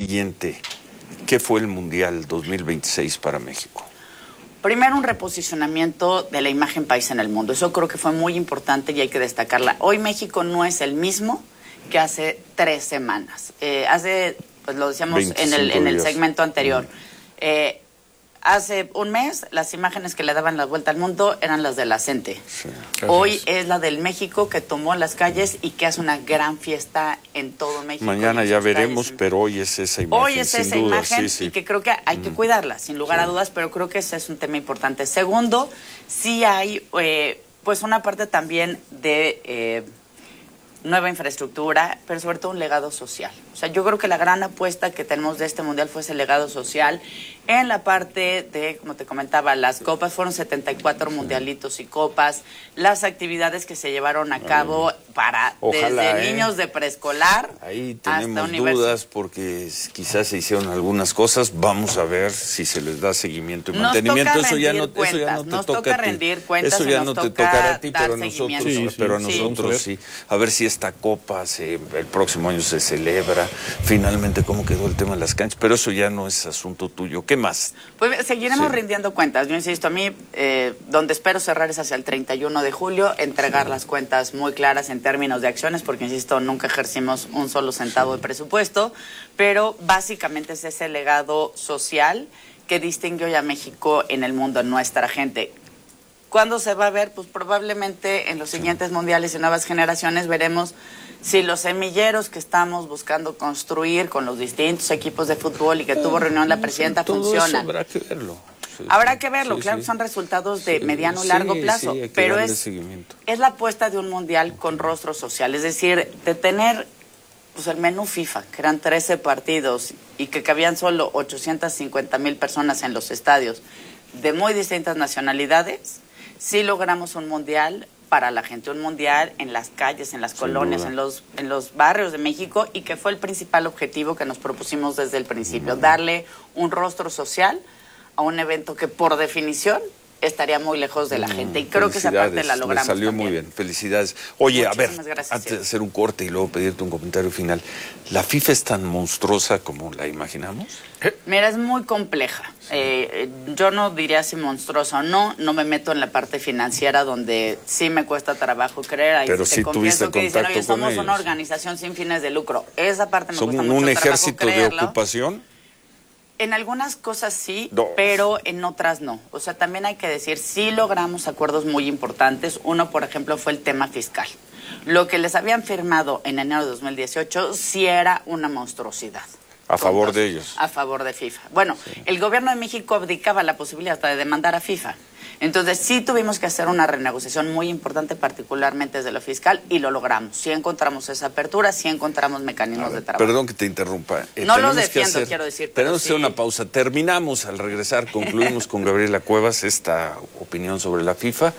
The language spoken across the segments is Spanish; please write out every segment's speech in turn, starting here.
siguiente. ¿Qué fue el Mundial 2026 para México? Primero, un reposicionamiento de la imagen país en el mundo. Eso creo que fue muy importante y hay que destacarla. Hoy México no es el mismo que hace 3 semanas. Pues lo decíamos en el segmento anterior. Hace un mes, las imágenes que le daban la vuelta al mundo eran las de la CENTE. Sí, hoy es la del México que tomó las calles y que hace una gran fiesta en todo México. Mañana ya veremos, pero hoy es esa imagen. Hoy es esa imagen y que creo que hay que cuidarla, sin lugar a dudas, pero creo que ese es un tema importante. Segundo, sí hay pues una parte también de nueva infraestructura, pero sobre todo un legado social. O sea, yo creo que la gran apuesta que tenemos de este Mundial fue ese legado social. En la parte de, como te comentaba, las copas, fueron 74 mundialitos y copas, las actividades que se llevaron a cabo para desde niños de preescolar ahí tenemos dudas porque quizás se hicieron algulas cosas. Vamos a ver si se les da seguimiento y mantenimiento. Eso ya no te toca rendir cuentas. Eso ya no te tocará a ti, pero a nosotros sí. A ver si esta copa el próximo año se celebra. Finalmente, cómo quedó el tema de las canchas, pero eso ya no es asunto tuyo. ¿Qué más? Pues seguiremos rindiendo cuentas. Yo insisto, a mí, donde espero cerrar es hacia el 31 de julio, entregar las cuentas muy claras en términos de acciones, porque insisto, nunca ejercimos un solo centavo de presupuesto, pero básicamente es ese legado social que distingue hoy a México en el mundo, en nuestra gente. ¿Cuándo se va a ver? Pues probablemente en los siguientes mundiales y nuevas generaciones veremos si los semilleros que estamos buscando construir con los distintos equipos de fútbol y que tuvo reunión la presidenta funcionan. Habrá que verlo. Habrá que verlo, claro, son resultados de mediano y largo plazo, pero es la apuesta de un mundial con rostro social, es decir, de tener pues el menú FIFA, que eran 13 partidos y que cabían solo 850,000 personas en los estadios de muy distintas nacionalidades. Sí logramos un mundial para la gente, un mundial en las calles, en las colonias, en los barrios de México, y que fue el principal objetivo que nos propusimos desde el principio, darle un rostro social a un evento que por definición estaría muy lejos de la gente, y creo que esa parte la logramos. Salió también muy bien, felicidades. Oye, muchísimas a ver, gracias, antes de hacer un corte y luego pedirte un comentario final, ¿la FIFA es tan monstruosa como la imaginamos? Mira, es muy compleja. Yo no diría si monstruosa o no me meto en la parte financiera donde sí me cuesta trabajo creer. Ahí pero sí tuviste que dicen, contacto somos con una ellos. Organización sin fines de lucro. Esa parte me cuesta mucho ¿Son un trabajo ejército creerlo. de ocupación? En algunas cosas sí, pero en otras no. O sea, también hay que decir, sí logramos acuerdos muy importantes. Uno, por ejemplo, fue el tema fiscal. Lo que les habían firmado en enero de 2018 sí era una monstruosidad. A favor de ellos. A favor de FIFA. Bueno, el gobierno de México abdicaba la posibilidad hasta de demandar a FIFA. Entonces sí tuvimos que hacer una renegociación muy importante, particularmente desde lo fiscal, y lo logramos. Sí encontramos esa apertura, sí encontramos mecanismos de trabajo. Perdón que te interrumpa. No los defiendo, quiero decir. Tenemos que hacer una pausa. Terminamos al regresar, concluimos con Gabriela Cuevas esta opinión sobre la FIFA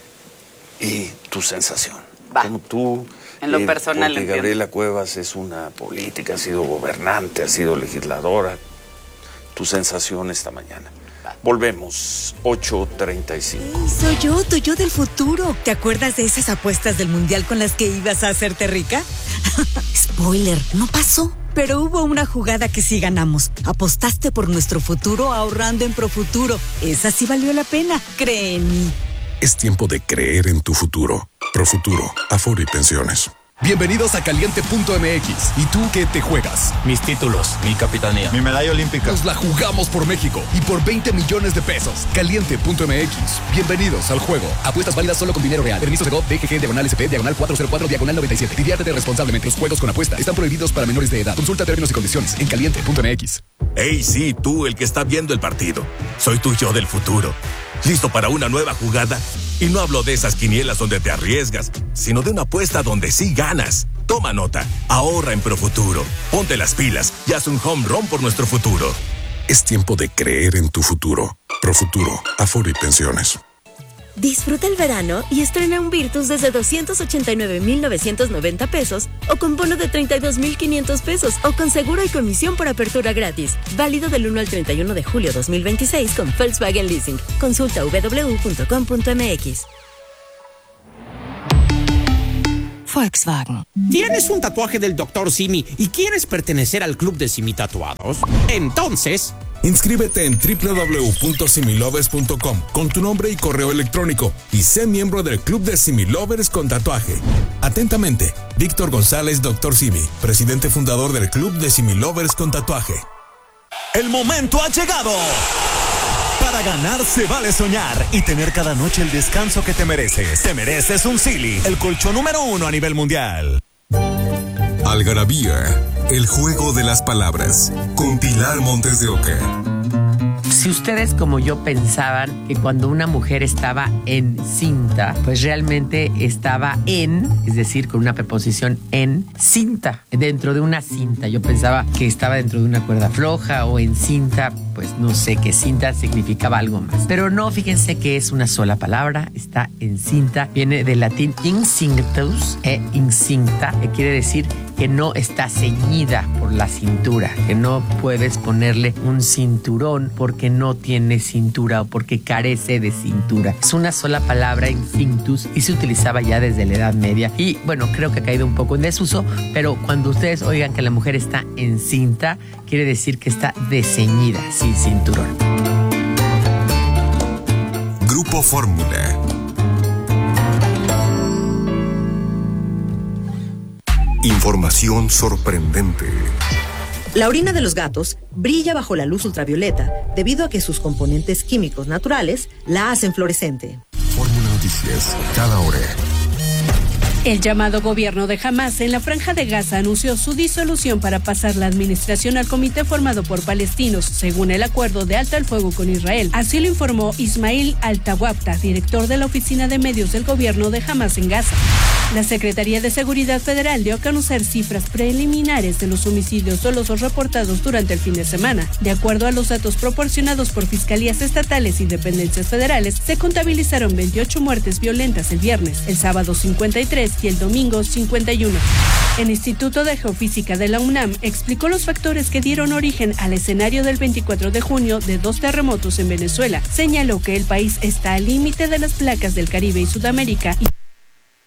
y tu sensación. Va. Como tú... En lo personal, porque Gabriela Cuevas es una política, ha sido gobernante, ha sido legisladora. Tu sensación esta mañana. Volvemos, 8:35. Soy yo, tu yo del futuro. ¿Te acuerdas de esas apuestas del Mundial con las que ibas a hacerte rica? Spoiler, no pasó. Pero hubo una jugada que sí ganamos. Apostaste por nuestro futuro ahorrando en Profuturo. Esa sí valió la pena, cree en mí. Es tiempo de creer en tu futuro. Profuturo, Afore y Pensiones. Bienvenidos a Caliente.mx. ¿Y tú qué te juegas? Mis títulos, mi capitanía, mi medalla olímpica. Nos la jugamos por México y por 20 millones de pesos. Caliente.mx. Bienvenidos al juego. Apuestas válidas solo con dinero real. Permiso de GOV, DGG, /SP, /404, /97. Diviértete responsablemente. Los juegos con apuesta están prohibidos para menores de edad. Consulta términos y condiciones en Caliente.mx. Hey, sí, tú, el que está viendo el partido. Soy tu yo del futuro. ¿Listo para una nueva jugada? Y no hablo de esas quinielas donde te arriesgas, sino de una apuesta donde sí ganas. Toma nota, ahorra en Profuturo. Ponte las pilas y haz un home run por nuestro futuro. Es tiempo de creer en tu futuro. Profuturo, Afore y Pensiones. Disfruta el verano y estrena un Virtus desde 289,990 pesos o con bono de 32,500 pesos o con seguro y comisión por apertura gratis. Válido del 1 al 31 de julio 2026 con Volkswagen Leasing. Consulta www.com.mx. Volkswagen. ¿Tienes un tatuaje del Dr. Simi y quieres pertenecer al club de Simi Tatuados? Entonces, inscríbete en www.similovers.com con tu nombre y correo electrónico y sé miembro del club de Simi Lovers con tatuaje. Atentamente, Víctor González, Dr. Simi, presidente fundador del club de Simi Lovers con tatuaje. El momento ha llegado. Para ganar se vale soñar y tener cada noche el descanso que te mereces. Te mereces un Sealy, el colchón número 1 a nivel mundial. Algarabía, el juego de las palabras, con Pilar Montes de Oca. Si ustedes como yo pensaban que cuando una mujer estaba encinta, pues realmente estaba es decir, con una preposición en cinta, dentro de una cinta. Yo pensaba que estaba dentro de una cuerda floja o en cinta, pues no sé, que cinta significaba algo más. Pero no, fíjense que es una sola palabra, está encinta, viene del latín incinctus, incinta, que quiere decir que no está ceñida por la cintura, que no puedes ponerle un cinturón porque no tiene cintura o porque carece de cintura. Es una sola palabra, incinctus, y se utilizaba ya desde la Edad Media. Y bueno, creo que ha caído un poco en desuso, pero cuando ustedes oigan que la mujer está encinta, quiere decir que está desceñida, sin cinturón. Grupo Fórmula. Información sorprendente. La orina de los gatos brilla bajo la luz ultravioleta debido a que sus componentes químicos naturales la hacen fluorescente. Fórmula Noticias, cada hora. El llamado gobierno de Hamás en la Franja de Gaza anunció su disolución para pasar la administración al comité formado por palestinos, según el acuerdo de alto al fuego con Israel. Así lo informó Ismail Al-Tawabta, director de la Oficina de Medios del Gobierno de Hamás en Gaza. La Secretaría de Seguridad Federal dio a conocer cifras preliminares de los homicidios dolosos reportados durante el fin de semana. De acuerdo a los datos proporcionados por fiscalías estatales y dependencias federales, se contabilizaron 28 muertes violentas el viernes, el sábado 53 y el domingo 51. El Instituto de Geofísica de la UNAM explicó los factores que dieron origen al escenario del 24 de junio de 2 terremotos en Venezuela. Señaló que el país está al límite de las placas del Caribe y Sudamérica y